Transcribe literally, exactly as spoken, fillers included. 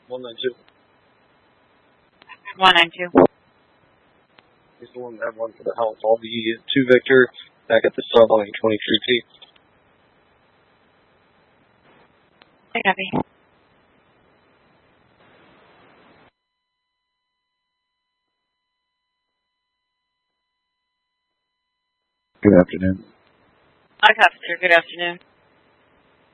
one nine two. one nine two. He's the one that one for the house. I'll be two Victor, back at the sub on twenty-three T. Hey, copy. Good afternoon. I copy, sir. Good afternoon.